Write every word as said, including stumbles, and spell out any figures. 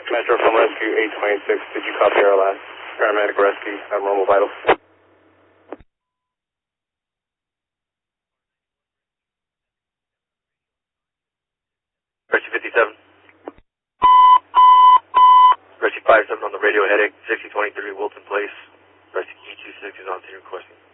Metro from Rescue eight twenty-six, did you copy our last paramedic rescue at normal vitals? Rescue fifty-seven. Rescue five seven on the radio, headache, sixty twenty-three Wilton Place. Rescue E twenty-six is on scene requesting.